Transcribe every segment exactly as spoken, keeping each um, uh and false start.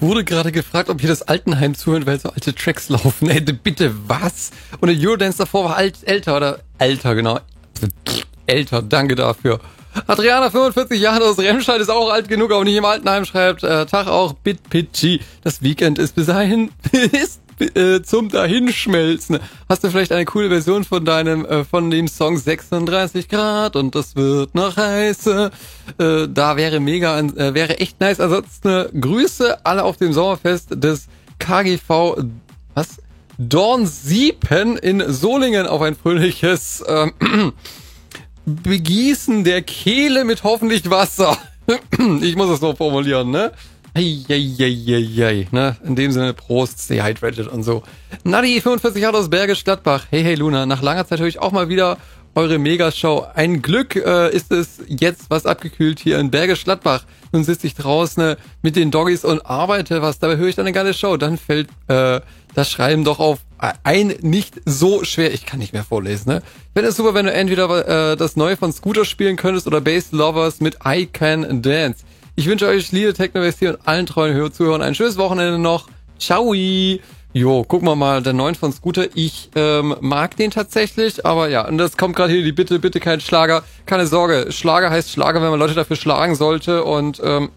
wurde gerade gefragt, ob hier das Altenheim zuhört, weil so alte Tracks laufen. Ey, bitte, was? Und der Eurodance davor war alt, älter oder älter, genau. Älter, danke dafür. Adriana, fünfundvierzig Jahre aus Remscheid, ist auch alt genug, aber nicht im Altenheim, schreibt, äh, Tag auch, BitPitchy. Das Weekend ist bis dahin, ist äh, zum Dahinschmelzen. Hast du vielleicht eine coole Version von deinem, äh, von dem Song sechsunddreißig Grad und das wird noch heiße? Äh, da wäre mega, äh, wäre echt nice. Ansonsten äh, Grüße alle auf dem Sommerfest des K G V, was? Dornsiepen in Solingen auf ein fröhliches, äh, Begießen der Kehle mit hoffentlich Wasser. Ich muss es noch formulieren, ne? Eieieiei, ne? In dem Sinne, Prost, stay hydrated und so. Nadi, fünfundvierzig Jahre aus Bergisch Gladbach. Hey, hey Luna, nach langer Zeit höre ich auch mal wieder eure Megashow. Ein Glück äh, ist es jetzt was abgekühlt hier in Bergisch Gladbach. Nun sitze ich draußen mit den Doggies und arbeite was. Dabei höre ich dann eine geile Show. Dann fällt äh, das Schreiben doch auf ein nicht so schwer. Ich kann nicht mehr vorlesen, ne? Wäre es super, wenn du entweder äh, das Neue von Scooter spielen könntest oder Bass Lovers mit I Can Dance. Ich wünsche euch liebe Techno-West hier und allen treuen Zuhörern ein schönes Wochenende noch. Ciao. Jo, gucken wir mal, der neuen von Scooter. Ich ähm, mag den tatsächlich, aber ja, und das kommt gerade hier die Bitte, bitte kein Schlager. Keine Sorge, Schlager heißt Schlager, wenn man Leute dafür schlagen sollte. Und ähm,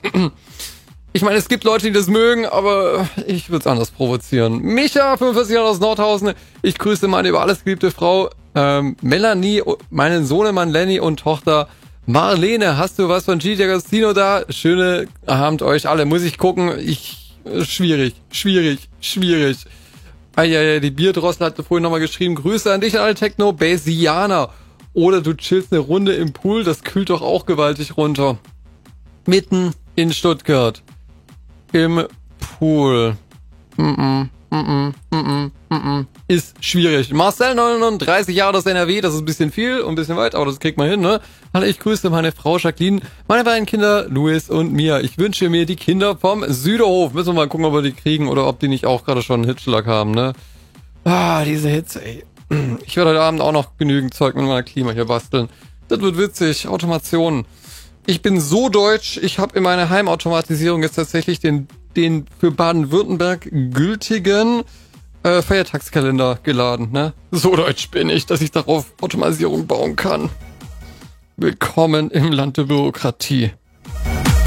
ich meine, es gibt Leute, die das mögen, aber ich würde es anders provozieren. Micha, fünfundvierzig Jahre aus Nordhausen. Ich grüße meine über alles geliebte Frau ähm, Melanie, meinen Sohnemann Lenny und Tochter Marlene. Hast du was von Gigi D'Agostino da? Schöne Abend euch alle. Muss ich gucken. Ich äh, schwierig, schwierig, schwierig. Eieiei, die Bierdrossel hatte vorhin nochmal geschrieben. Grüße an dich an alle Techno-Basianer. Oder du chillst eine Runde im Pool. Das kühlt doch auch gewaltig runter. Mitten in Stuttgart. Im Pool. Mm-mm, mm-mm, mm-mm, mm-mm. Ist schwierig. Marcel, neununddreißig Jahre aus N R W, das ist ein bisschen viel und ein bisschen weit, aber das kriegt man hin, ne? Hallo, ich grüße meine Frau Jacqueline, meine beiden Kinder Luis und Mia. Ich wünsche mir die Kinder vom Süderhof. Müssen wir mal gucken, ob wir die kriegen oder ob die nicht auch gerade schon einen Hitschlag haben, ne? Ah, diese Hitze, ey. Ich werde heute Abend auch noch genügend Zeug mit meiner Klima hier basteln. Das wird witzig. Automation. Ich bin so deutsch, ich habe in meiner Heimautomatisierung jetzt tatsächlich den, den für Baden-Württemberg gültigen äh, Feiertagskalender geladen, ne? So deutsch bin ich, dass ich darauf Automatisierung bauen kann. Willkommen im Land der Bürokratie.